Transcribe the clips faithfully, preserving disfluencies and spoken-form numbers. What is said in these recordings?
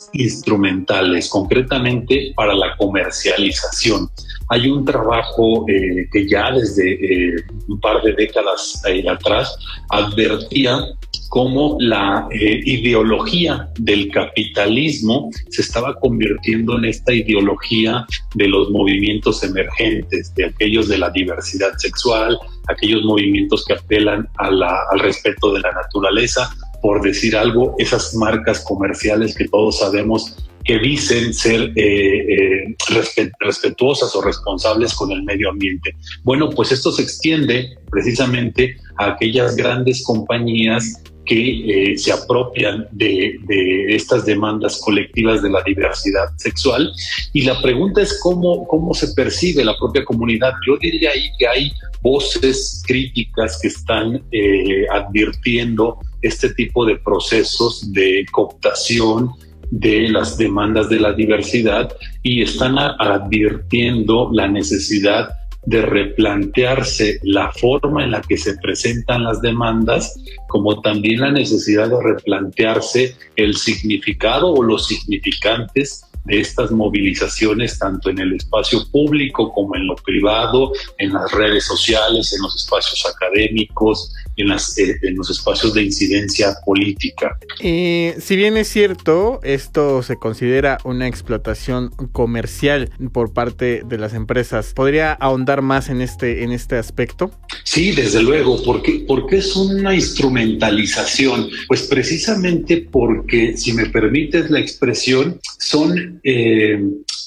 demandas instrumentales, concretamente para la comercialización. Hay un trabajo eh, que ya desde eh, un par de décadas eh, atrás advertía cómo la eh, ideología del capitalismo se estaba convirtiendo en esta ideología de los movimientos emergentes, de aquellos de la diversidad sexual, aquellos movimientos que apelan a la, al respeto de la naturaleza, por decir algo, esas marcas comerciales que todos sabemos que dicen ser eh, eh, respet- respetuosas o responsables con el medio ambiente. Bueno, pues esto se extiende precisamente a aquellas grandes compañías que eh, se apropian de, de estas demandas colectivas de la diversidad sexual. Y la pregunta es cómo, cómo se percibe la propia comunidad. Yo diría ahí que hay voces críticas que están eh, advirtiendo este tipo de procesos de cooptación de las demandas de la diversidad y están a- advirtiendo la necesidad de replantearse la forma en la que se presentan las demandas, como también la necesidad de replantearse el significado o los significantes de estas movilizaciones, tanto en el espacio público como en lo privado, en las redes sociales, en los espacios académicos, en, las, eh, en los espacios de incidencia política. Eh, si bien es cierto, esto se considera una explotación comercial por parte de las empresas, ¿podría ahondar más en este, en este aspecto? Sí, desde luego. ¿Por qué? Porque es una instrumentalización. Pues precisamente porque, si me permites la expresión, son eh,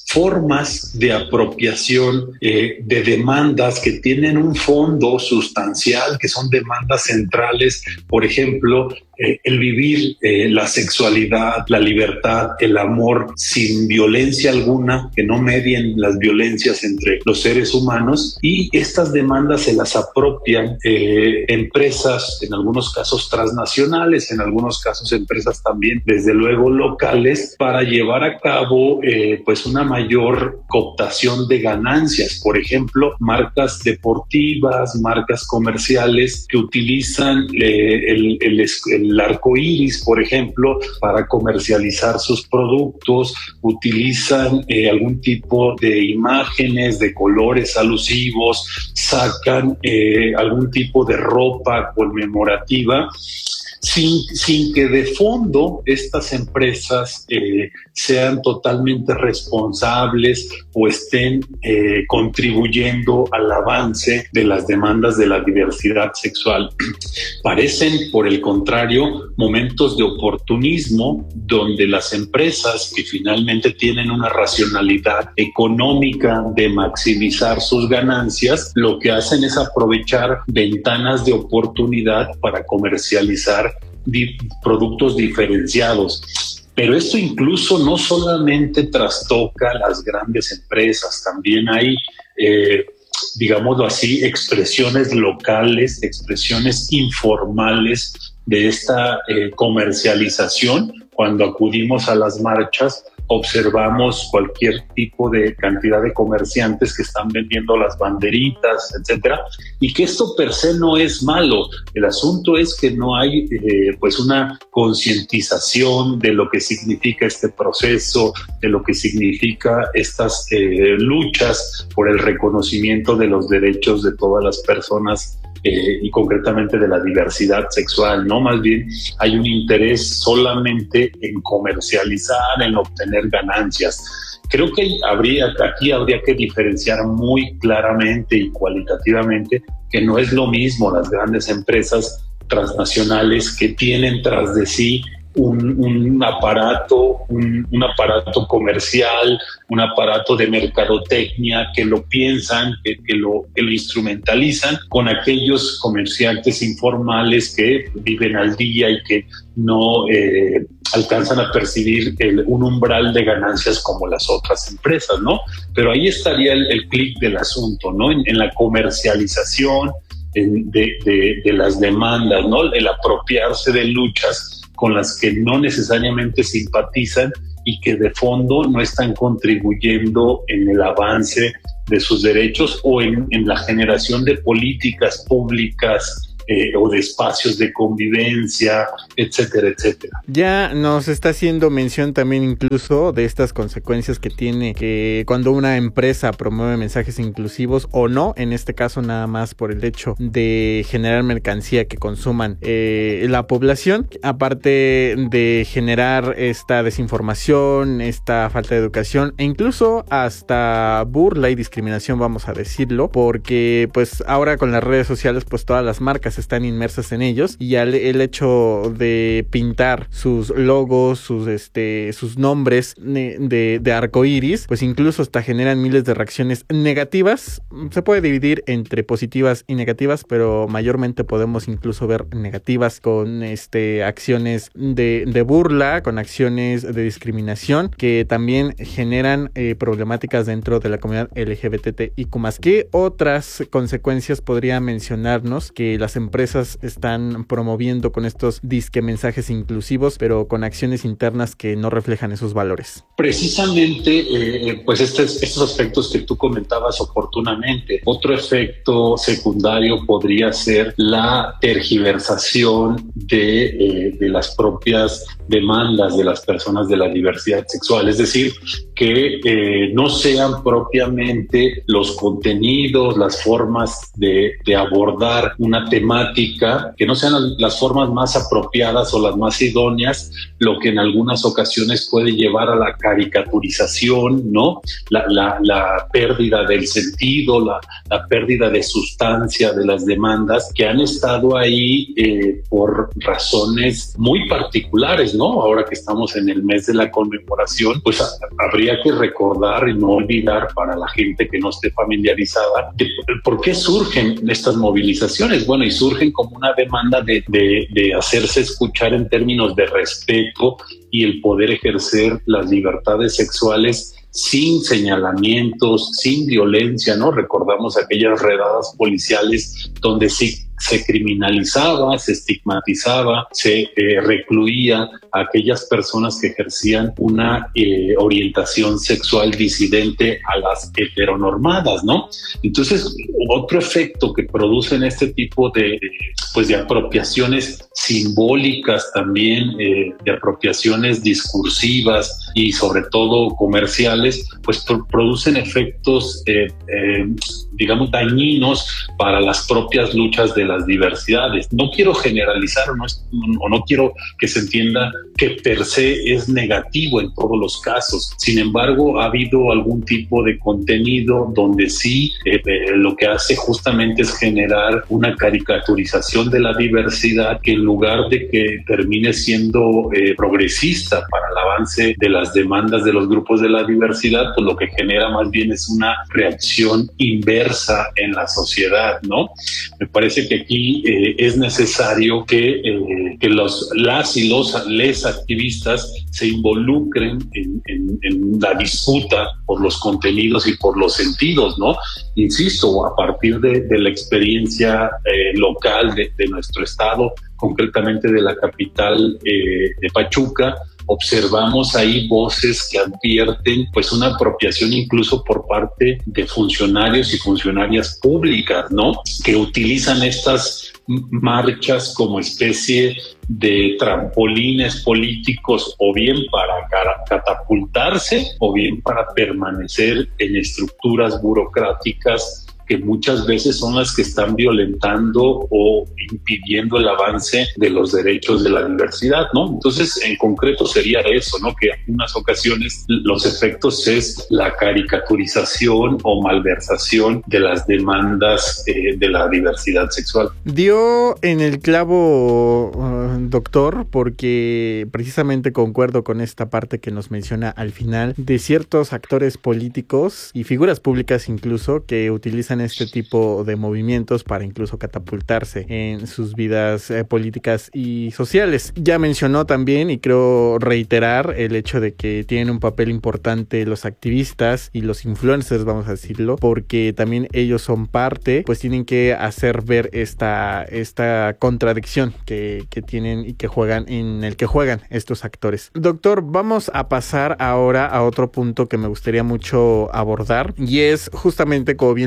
formas de apropiación eh, de demandas que tienen un fondo sustancial, que son demandas centrales. Por ejemplo, eh, el vivir eh, la sexualidad, la libertad, el amor sin violencia alguna, que no medien las violencias entre los seres humanos, y estas demandas se las apropian eh, empresas, en algunos casos transnacionales, en algunos casos empresas también, desde luego locales, para llevar a cabo eh, pues una mayor cooptación de ganancias. Por ejemplo, marcas deportivas, marcas comerciales que utilizan eh, el, el, el el arco iris, por ejemplo, para comercializar sus productos, utilizan eh, algún tipo de imágenes, de colores alusivos, sacan eh, algún tipo de ropa conmemorativa, sin, sin que de fondo estas empresas eh, sean totalmente responsables o estén eh, contribuyendo al avance de las demandas de la diversidad sexual. Parecen, por el contrario, momentos de oportunismo donde las empresas que finalmente tienen una racionalidad económica de maximizar sus ganancias, lo que hacen es aprovechar ventanas de oportunidad para comercializar di- productos diferenciados. Pero esto incluso no solamente trastoca las grandes empresas, también hay, eh, digámoslo así, expresiones locales, expresiones informales de esta eh, comercialización. Cuando acudimos a las marchas, observamos cualquier tipo de cantidad de comerciantes que están vendiendo las banderitas, etcétera, y que esto per se no es malo. El asunto es que no hay eh, pues una concientización de lo que significa este proceso, de lo que significa estas eh, luchas por el reconocimiento de los derechos de todas las personas Eh, y concretamente de la diversidad sexual, ¿no? Más bien hay un interés solamente en comercializar, en obtener ganancias. Creo que habría, aquí habría que diferenciar muy claramente y cualitativamente que no es lo mismo las grandes empresas transnacionales que tienen tras de sí Un, un aparato, un, un aparato comercial, un aparato de mercadotecnia que lo piensan, que, que, lo, que lo instrumentalizan con aquellos comerciantes informales que viven al día y que no eh, alcanzan a percibir el, un umbral de ganancias como las otras empresas, ¿no? Pero ahí estaría el, el clic del asunto, ¿no? En, en la comercialización en, de, de, de las demandas, ¿no? El apropiarse de luchas con las que no necesariamente simpatizan y que de fondo no están contribuyendo en el avance de sus derechos o en, en la generación de políticas públicas eh, o de espacios de convivencia, etcétera, etcétera. Ya nos está haciendo mención también incluso de estas consecuencias que tiene que cuando una empresa promueve mensajes inclusivos o no, en este caso nada más por el hecho de generar mercancía que consuman eh, la población, aparte de generar esta desinformación, esta falta de educación e incluso hasta burla y discriminación, vamos a decirlo, porque pues ahora con las redes sociales pues todas las marcas están inmersas en ellos y al, el hecho de pintar sus logos, sus este sus nombres de, de, de arcoíris, pues incluso hasta generan miles de reacciones negativas. Se puede dividir entre positivas y negativas, pero mayormente podemos incluso ver negativas con este acciones de, de burla, con acciones de discriminación que también generan eh, problemáticas dentro de la comunidad L G B T I Q más. ¿Qué otras consecuencias podría mencionarnos que las empresas están promoviendo con estos disque mensajes inclusivos, pero con acciones internas que no reflejan esos valores? Precisamente, eh, pues estos, estos aspectos que tú comentabas oportunamente. Otro efecto secundario podría ser la tergiversación de, eh, de las propias demandas de las personas de la diversidad sexual, es decir, que eh, no sean propiamente los contenidos, las formas de, de abordar una temática, que no sean las formas más apropiadas o las más idóneas, lo que en algunas ocasiones puede llevar a la caricaturización, ¿no? La, la, la pérdida del sentido, la, la pérdida de sustancia de las demandas que han estado ahí eh, por razones muy particulares, ¿no? Ahora que estamos en el mes de la conmemoración, pues a, habría que recordar y no olvidar para la gente que no esté familiarizada de por qué surgen estas movilizaciones. Bueno, y surgen como una demanda de, de, de hacerse escuchar en términos de respeto y el poder ejercer las libertades sexuales sin señalamientos, sin violencia, ¿no? Recordamos aquellas redadas policiales donde sí se criminalizaba, se estigmatizaba, se eh, recluía a aquellas personas que ejercían una eh, orientación sexual disidente a las heteronormadas, ¿no? Entonces, otro efecto que producen este tipo de, pues, de apropiaciones simbólicas también, eh, de apropiaciones discursivas y sobre todo comerciales, pues pro- producen efectos, eh, eh, digamos, dañinos para las propias luchas de las diversidades. No quiero generalizar o no, es, o no quiero que se entienda que per se es negativo en todos los casos. Sin embargo, ha habido algún tipo de contenido donde sí eh, eh, lo que hace justamente es generar una caricaturización de la diversidad que en lugar de que termine siendo eh, progresista para el avance de las demandas de los grupos de la diversidad, pues lo que genera más bien es una reacción inversa en la sociedad, ¿no? Me parece que aquí eh, es necesario que, eh, que los, las y los les activistas se involucren en, en, en la disputa por los contenidos y por los sentidos, ¿no? Insisto, a partir de, de la experiencia eh, local de, de nuestro estado, concretamente de la capital eh, de Pachuca, observamos ahí voces que advierten pues una apropiación incluso por parte de funcionarios y funcionarias públicas, ¿no? Que utilizan estas marchas como especie de trampolines políticos o bien para catapultarse o bien para permanecer en estructuras burocráticas que muchas veces son las que están violentando o impidiendo el avance de los derechos de la diversidad, ¿no? Entonces, en concreto sería eso, ¿no? Que en algunas ocasiones los efectos es la caricaturización o malversación de las demandas eh, de la diversidad sexual. Dio en el clavo, uh, doctor, porque precisamente concuerdo con esta parte que nos menciona al final de ciertos actores políticos y figuras públicas incluso que utilizan este tipo de movimientos para incluso catapultarse en sus vidas eh, políticas y sociales. Ya mencionó también, y creo reiterar, el hecho de que tienen un papel importante los activistas y los influencers, vamos a decirlo, porque también ellos son parte, pues tienen que hacer ver esta, esta contradicción que, que tienen y que juegan, en el que juegan estos actores. Doctor, vamos a pasar ahora a otro punto que me gustaría mucho abordar, y es justamente, como bien lo menciona,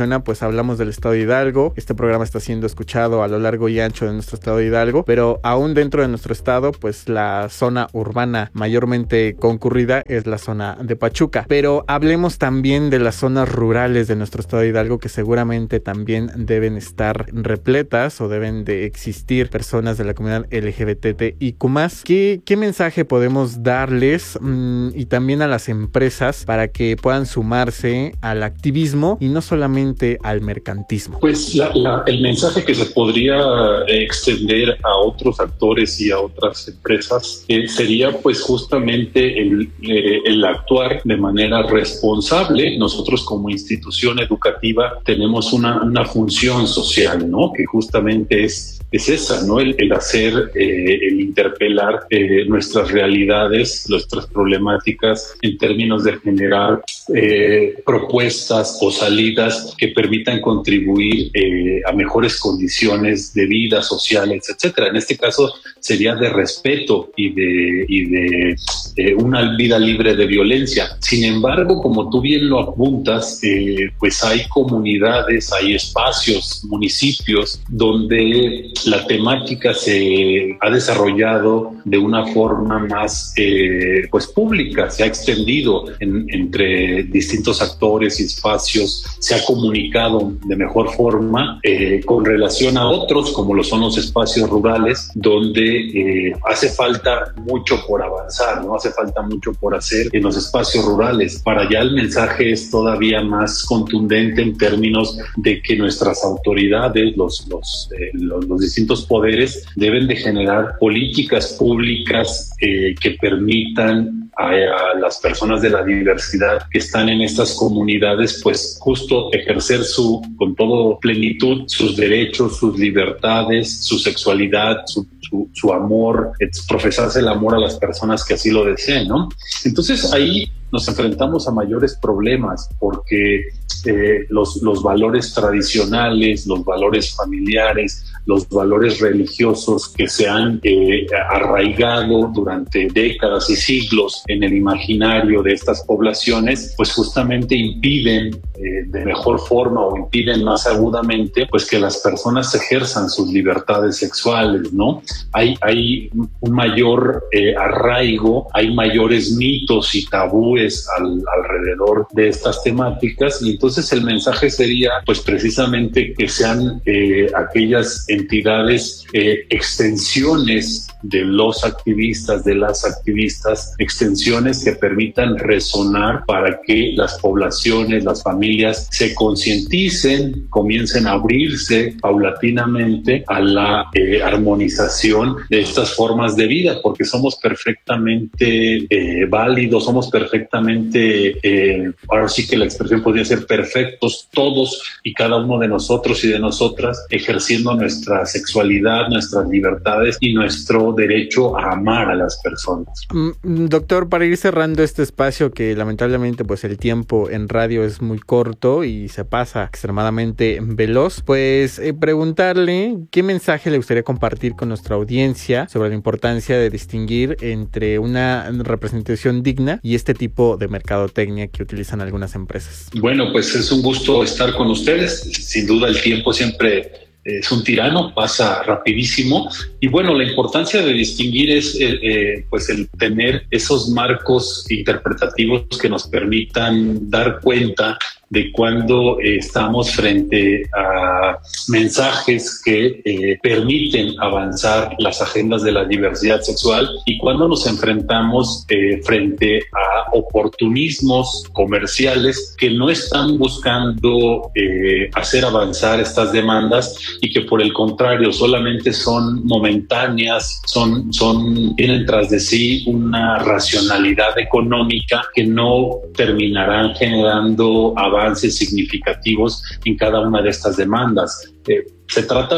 menciona, pues hablamos del estado de Hidalgo. Este programa está siendo escuchado a lo largo y ancho de nuestro estado de Hidalgo, pero aún dentro de nuestro estado, pues la zona urbana mayormente concurrida es la zona de Pachuca. Pero hablemos también de las zonas rurales de nuestro estado de Hidalgo, que seguramente también deben estar repletas o deben de existir personas de la comunidad L G B T I Q más. ¿Qué, qué mensaje podemos darles mmm, y también a las empresas para que puedan sumarse al activismo y no solamente al mercantismo? Pues la, la, el mensaje que se podría extender a otros actores y a otras empresas eh, sería pues justamente el, eh, el actuar de manera responsable. Nosotros como institución educativa tenemos una, una función social, ¿no? Que justamente es es esa, ¿no? El, el hacer, eh, el interpelar eh, nuestras realidades, nuestras problemáticas en términos de generar eh, propuestas o salidas que permitan contribuir eh, a mejores condiciones de vida sociales, etcétera. En este caso sería de respeto y de, y de eh, una vida libre de violencia. Sin embargo, como tú bien lo apuntas, eh, pues hay comunidades, hay espacios, municipios donde la temática se ha desarrollado de una forma más eh, pues pública, se ha extendido en, entre distintos actores y espacios, se ha comunicado de mejor forma eh, con relación a otros, como lo son los espacios rurales, donde eh, hace falta mucho por avanzar, ¿no? Hace falta mucho por hacer en los espacios rurales. Para allá el mensaje es todavía más contundente en términos de que nuestras autoridades, los, los, eh, los, los distintos poderes deben de generar políticas públicas eh, que permitan a, a las personas de la diversidad que están en estas comunidades, pues justo ejercer su, con todo plenitud, sus derechos, sus libertades, su sexualidad, su, su, su amor, profesarse el amor a las personas que así lo deseen, ¿no? Entonces ahí nos enfrentamos a mayores problemas porque eh, los, los valores tradicionales, los valores familiares, los valores religiosos que se han eh, arraigado durante décadas y siglos en el imaginario de estas poblaciones, pues justamente impiden eh, de mejor forma o impiden más agudamente pues que las personas ejerzan sus libertades sexuales, ¿no? Hay, hay un mayor eh, arraigo, hay mayores mitos y tabúes al, alrededor de estas temáticas, y entonces el mensaje sería pues precisamente que sean eh, aquellas entidades, eh, extensiones de los activistas, de las activistas, extensiones que permitan resonar para que las poblaciones, las familias se concienticen, comiencen a abrirse paulatinamente a la eh, armonización de estas formas de vida, porque somos perfectamente eh, válidos, somos perfectamente, eh, ahora sí que la expresión podría ser perfectos, todos y cada uno de nosotros y de nosotras, ejerciendo nuestra sexualidad, nuestras libertades y nuestro derecho a amar a las personas. Doctor, para ir cerrando este espacio, que lamentablemente pues el tiempo en radio es muy corto y se pasa extremadamente veloz, pues eh, preguntarle qué mensaje le gustaría compartir con nuestra audiencia sobre la importancia de distinguir entre una representación digna y este tipo de mercadotecnia que utilizan algunas empresas. Bueno, pues es un gusto estar con ustedes. Sin duda el tiempo siempre es un tirano, pasa rapidísimo, y bueno, la importancia de distinguir es eh, eh, pues el tener esos marcos interpretativos que nos permitan dar cuenta de cuando eh, estamos frente a mensajes que eh, permiten avanzar las agendas de la diversidad sexual y cuando nos enfrentamos eh, frente a oportunismos comerciales que no están buscando eh, hacer avanzar estas demandas y que por el contrario solamente son momentáneas, son, son, tienen tras de sí una racionalidad económica que no terminarán generando avances significativos en cada una de estas demandas. Eh, se trata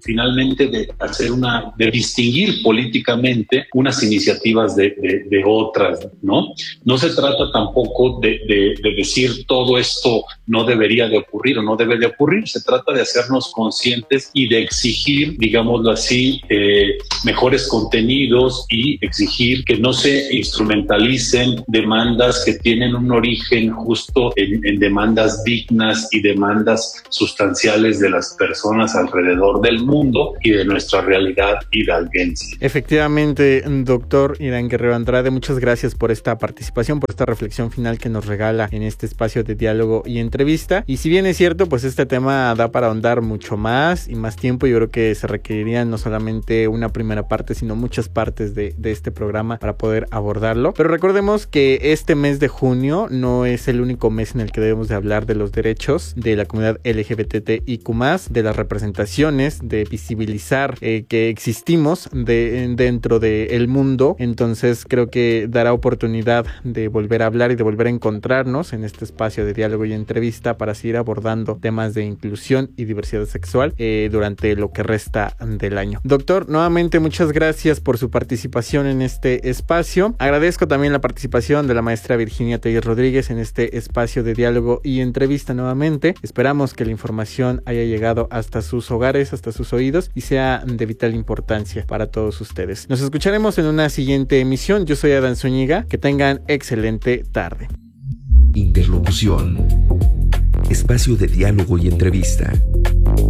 finalmente de hacer una, de distinguir políticamente unas iniciativas de, de, de otras, ¿no? No se trata tampoco de, de, de decir todo esto no debería de ocurrir o no debe de ocurrir, se trata de hacernos conscientes y de exigir, digámoslo así, eh, mejores contenidos y exigir que no se instrumentalicen demandas que tienen un origen justo en, en demandas dignas y demandas sustanciales de las personas alrededor del mundo y de nuestra realidad hidalguense. Efectivamente, doctor Irán Guerrero Andrade, muchas gracias por esta participación, por esta reflexión final que nos regala en este espacio de diálogo y entrevista. Y si bien es cierto, pues este tema da para ahondar mucho más y más tiempo. Yo creo que se requeriría no solamente una primera parte, sino muchas partes de, de este programa para poder abordarlo. Pero recordemos que este mes de junio no es el único mes en el que debemos de hablar de los derechos de la comunidad L G B T I Q más, de las representaciones, de visibilizar eh, que existimos de, dentro del mundo. Entonces creo que dará oportunidad de volver a hablar y de volver a encontrarnos en este espacio de diálogo y entrevista para seguir abordando temas de inclusión y diversidad sexual eh, durante lo que resta del año. Doctor, nuevamente muchas gracias por su participación en este espacio. Agradezco también la participación de la maestra Virginia Tellez Rodríguez en este espacio de diálogo y entrevista nuevamente. Esperamos que la información haya llegado hasta sus hogares, hasta sus oídos y sea de vital importancia para todos ustedes. Nos escucharemos en una siguiente emisión. Yo soy Adán Zúñiga. Que tengan excelente tarde. Interlocución. Espacio de diálogo y entrevista.